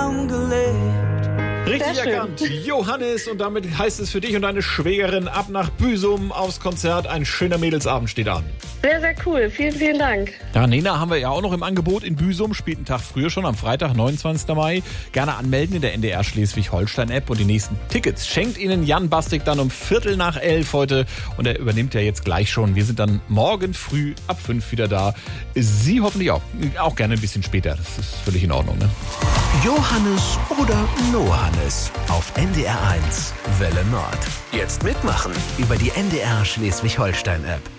Traum gelebt. Richtig erkannt, Johannes, und damit heißt es für dich und deine Schwägerin ab nach Büsum aufs Konzert. Ein schöner Mädelsabend steht an. Sehr, sehr cool. Vielen, vielen Dank. Ja, Nena haben wir ja auch noch im Angebot in Büsum, spielt einen Tag früher schon, am Freitag, 29. Mai. Gerne anmelden in der NDR Schleswig-Holstein-App und die nächsten Tickets schenkt Ihnen Jan Bastik dann um 11:45 heute und er übernimmt ja jetzt gleich schon. Wir sind dann morgen früh ab 5 wieder da. Sie hoffentlich auch gerne ein bisschen später, das ist völlig in Ordnung, ne? Johannes oder Nohannes auf NDR 1 Welle Nord. Jetzt mitmachen über die NDR Schleswig-Holstein-App.